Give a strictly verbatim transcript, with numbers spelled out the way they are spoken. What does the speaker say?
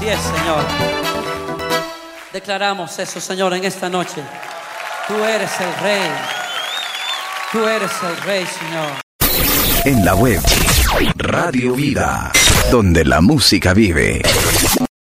Así es, Señor. Declaramos eso, Señor, en esta noche. Tú eres el Rey. Tú eres el Rey, Señor. En la web, Radio Vida, donde la música vive.